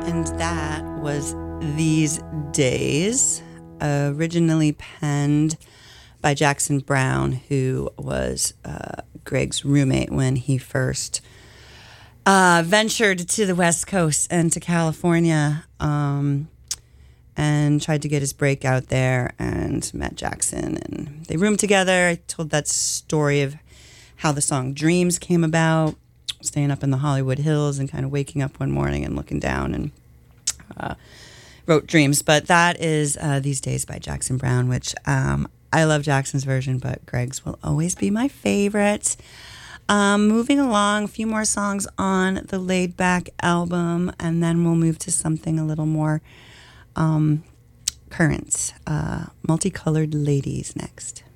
And that was These Days, originally penned by Jackson Browne, who was Greg's roommate when he first ventured to the West Coast and to California, and tried to get his break out there and met Jackson. And they roomed together. I told that story of how the song Dreams came about, staying up in the Hollywood Hills and kind of waking up one morning and looking down and wrote Dreams. But that is These Days by Jackson Browne, which I love Jackson's version, but Greg's will always be my favorite. Moving along, a few more songs on the Laid Back album, and then we'll move to something a little more current. Multicolored Ladies next.